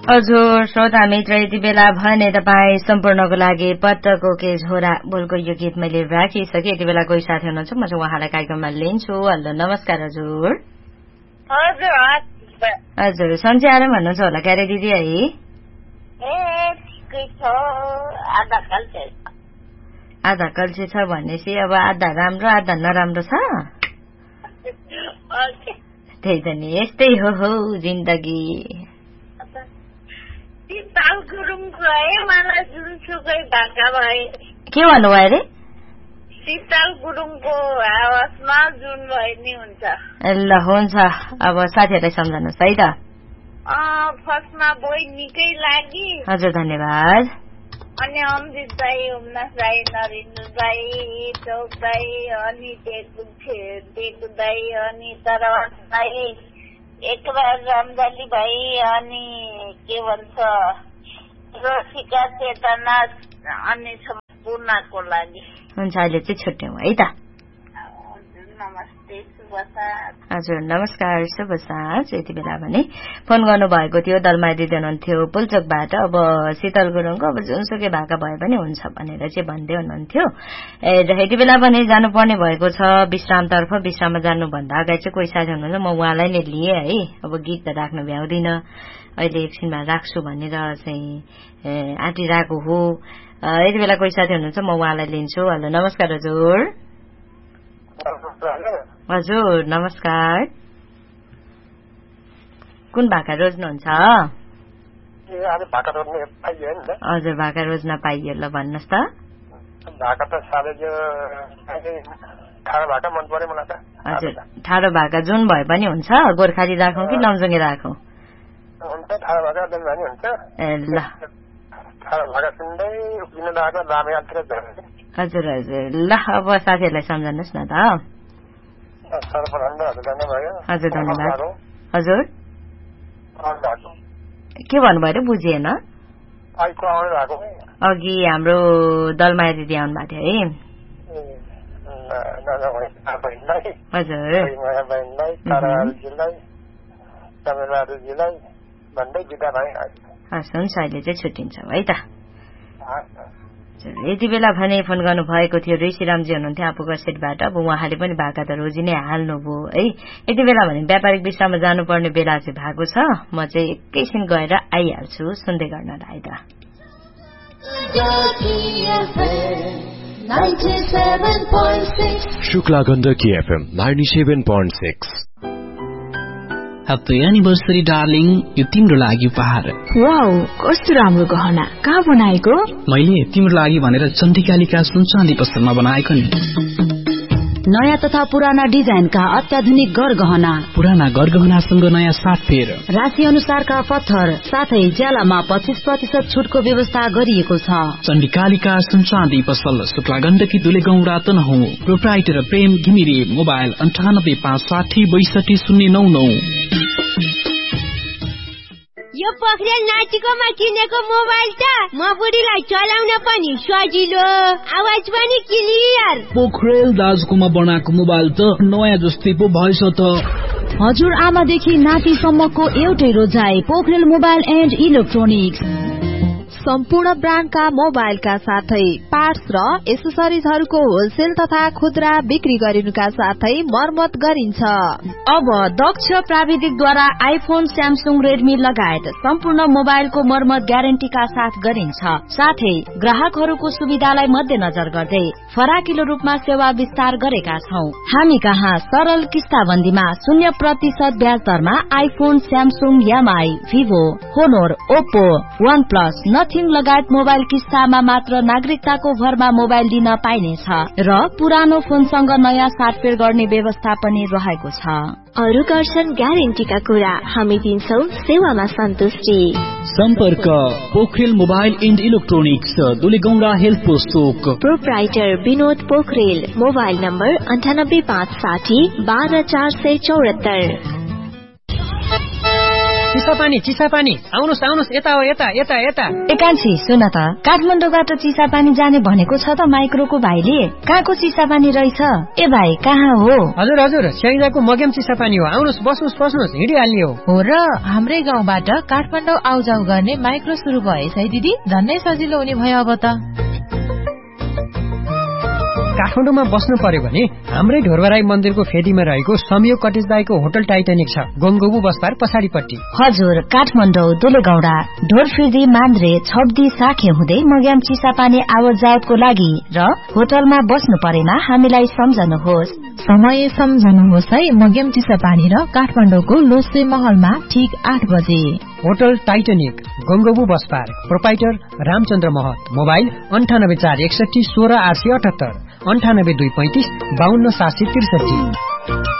हजुर श्रोता मित्र यति बेला भने तपाईँ सम्पूर्णको लागि पत्तको के झोरा बोलको यो गीत मैले राखिसकेँ। यति बेला कोही साथी हुनुहुन्छ, म चाहिँ उहाँलाई कार्यक्रममा लिन्छु। हेलो नमस्कार हजुर। हजुर सन्चै आराम भन्नुहुन्छ होला क्यारे दिदी है? आधा कल्छे छ भनेपछि अब आधा राम्रो आधा नराम्रो छ। त्यही त नि, यस्तै हो जिन्दगी। के भन्नुभयो अरे? शीतल गुरुङको आवाजमा जुन भए नि हुन्छ। ल हुन्छ, अब साथीहरूलाई सम्झाउनुहोस् है त। फर्स्टमा बोइ निकै लागि। हजुर धन्यवाद। अनि अमृत दाई, उमनाथ दाई, नरेन्द्र दाई, चौक दाई, अनि टेकु दाई, अनि तरवास दाई, एकबार रामदली भाइ, अनि के भन्छ रसिका चेतना, अनि पूर्णाको लागि। हुन्छ अहिले चाहिँ छुट्यौँ है त। नमस्ते शुभ साँझ। हजुर नमस्कार शुभ साँझ। यति बेला भने फोन गर्नुभएको थियो दलमाया दिदी हुनुहुन्थ्यो पुल्चोकबाट। अब शीतल गुरुङको अब जुनसुकै भाका भए पनि हुन्छ भनेर चाहिँ भन्दै हुनुहुन्थ्यो। यति बेला भने जानुपर्ने भएको छ विश्रामतर्फ। विश्राममा जानुभन्दा अगाडि चाहिँ कोही साथी हुनुहुन्छ, म उहाँलाई नै लिएँ है। अब गीत त राख्न भ्याउँदिनँ, अहिले एकछिनमा राख्छु भनेर चाहिँ आँटिरहेको हो। यति बेला कोही साथी हुनुहुन्छ, म उहाँलाई लिन्छु। हेलो नमस्कार हजुर। हजुर नमस्कार। कुन भाका रोज्नुहुन्छ? हजुर भाका रोज्न पाइयो, ल भन्नुहोस् त। भाका त साह्रै ठाडो भाका मन पर्यो मलाई त। हजुर ठाडो भाका जुन भए पनि हुन्छ, गोर्खाली राखौँ कि लमजुङे राखौँ? हुन्छ ठाडो भाका जुन भए पनि हुन्छ। ए ल ठाडो भाका सुन्दै उभिन लागेको रामेयालतिर झर्ने। हजुर हजुर ल अब साथीहरूलाई सम्झाउनुहोस् न त। हजुर धन्यवाद। हजुर के भन्नुभयो अरे बुझिएन? अघि हाम्रो दलमाया दिदी आउनु भएको थियो है। हजुर हस् हुन्छ, अहिले चाहिँ छुट्टिन्छौँ है त। यति बेला भने फोन गर्नु भएको थियो ऋषिरामजी हुनुहुन्थ्यो आफूगसेटबाट। अब उहाँले पनि भाका त रोजी नै हाल्नुभयो है। यति बेला भने व्यापारिक विश्राममा जानुपर्ने बेला चाहिँ भएको छ। म चाहिँ एकैछिन गएर आइहाल्छु, सुन्दै गर्नलाई त। Shukla Gandaki FM 97.6। Happy anniversary darling, यो तिम्रो लागि उपहार। वाउ कस्तो राम्रो गहना, कहाँ बनाएको? मैले तिम्रो लागि भनेर चण्डिकालिका सुनचाँदी पसलमा बनाएको नि। नयाँ तथा पुराना डिजाइनका अत्याधुनिक गरगहना, पुराना गरगहनासँग नयाँ साटफेर, राशि अनुसारका पत्थर, साथै ज्यालामा 25% छुटको व्यवस्था गरिएको छ। चण्डिकालिका सुनचाँदी पसल, शुक्ला गण्डकी दुलेगौंडा तनहुँ। प्रोप्राइटर प्रेम घिमिरे। मोबाइल 9856600099। यो पोखरेल नातिकोमा किनेको मोबाइल त म बुढीलाई चलाउन पनि सजिलो, आवाज पनि क्लियर। पोखरेल दाजुकोमा बनाएको मोबाइल त नयाँ जस्तै पो भएछ त। हजुर आमादेखि नातिसम्मको एउटै रोजाइ, पोखरेल मोबाइल एन्ड इलेक्ट्रोनिक्स। सम्पूर्ण ब्रान्डका मोबाइलका साथै पार्ट्स र एसेसरिजहरूको होलसेल तथा खुद्रा बिक्री गरिनुका साथै मर्मत गरिन्छ। अब दक्ष प्राविधिकद्वारा आइफोन, स्यामसुङ, रेडमी लगायत सम्पूर्ण मोबाइलको मर्मत ग्यारेन्टीका साथ गरिन्छ। साथै ग्राहकहरूको सुविधालाई मध्यनजर गर्दै फराकिलो रूपमा सेवा विस्तार गरेका छौं। हामी कहाँ सरल किस्ताबन्दीमा 0% ब्याज दरमा iPhone, Samsung, MI, Vivo, होनोर, Oppo, one plus, nothing लगायत मोबाइल किस्तामा मात्र नागरिकताको भरमा मोबाइल दिन पाइनेछ र पुरानो फोनसँग नयाँ साटफेर गर्ने व्यवस्था पनि रहेको छ। अरु गर्छन् ग्यारेन्टीका कुरा, हामी दिन्छौं सेवामा सन्तुष्टि। सम्पर्क Pokharel mobile and electronics, Dulegaunda health post Chowk. Proprietor Vinod Pokharel. Mobile number 9856012474। Chisapani आउनुहोस् यता हो यता यता यता। एकान्छी सुन त, काठमाडौँबाट चिसापानी जाने भनेको छ त माइक्रोको भाइले। कहाँको चिसापानी रहेछ? ए भाइ कहाँ हो? हजुर स्याङ्जाको मग्याम चिसापानी हो। आउनुहोस् बस्नुहोस् हिँडिहाल्ने हो र हाम्रै गाउँबाट काठमाडौँ आउजाउ गर्ने माइक्रो सुरु भएछ है दिदी, झन्नै सजिलो हुने भयो अब त। काठमाडौँमा बस्नु पर्यो भने हाम्रै ढोरबराई मन्दिरको फेदीमा रहेको संयोग कटेज बाईको होटल टाइटानिक छ, गङ्गोबु बसपार पछाडिपट्टि। हजुर, काठमाडौँ दुलेगौडा ढोरफिर्दी मान्द्रे छब्दी साखे हुँदै मग्याम चिसापानी आवत जावतको लागि र होटलमा बस्नु परेमा हामीलाई सम्झनुहोस्। समय सम्झनुहोस् है, मग्याम चिसापानी र काठमाडौँको लोसे महलमा ठीक 8 बजे। होटल टाइटानिक गङ्गोबु बसपार, प्रोपाइटर रामचन्द्र महत। मोबाइल 9841616878, 9825 52763।